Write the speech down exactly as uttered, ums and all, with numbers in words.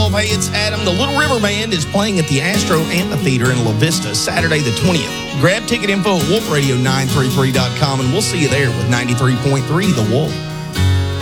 Wolf. Hey, it's Adam. The Little River Band is playing at the Astro Amphitheater in La Vista Saturday the twentieth. Grab ticket info at wolf radio nine three three dot com, and we'll see you there with ninety-three point three The Wolf.